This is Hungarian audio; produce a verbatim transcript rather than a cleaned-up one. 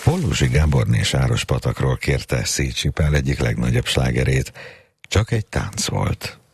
Hollósy Gáborné Sárospatakról kérte Szécsi Pál egyik legnagyobb slágerét, Csak egy tánc volt.